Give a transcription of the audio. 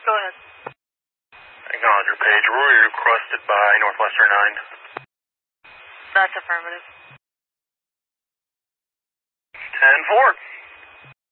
Go ahead. Acknowledge your page. Rory requested by Northwestern 9. That's affirmative. 10-4.